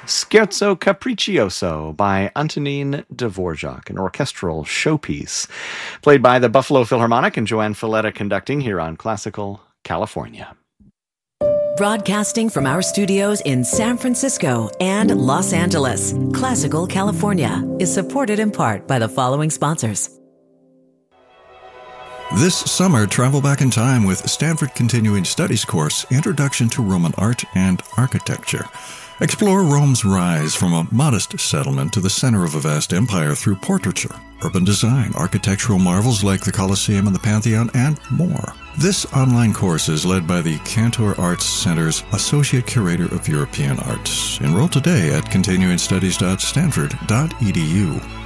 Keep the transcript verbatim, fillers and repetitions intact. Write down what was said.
Scherzo Capriccioso by Antonin Dvorak, an orchestral showpiece played by the Buffalo Philharmonic and Joanne Falletta conducting here on Classical California. Broadcasting from our studios in San Francisco and Los Angeles, Classical California is supported in part by the following sponsors. This summer, travel back in time with Stanford Continuing Studies course, Introduction to Roman Art and Architecture. Explore Rome's rise from a modest settlement to the center of a vast empire through portraiture, urban design, architectural marvels like the Colosseum and the Pantheon, and more. This online course is led by the Cantor Arts Center's Associate Curator of European Arts. Enroll today at continuing studies dot stanford dot e d u.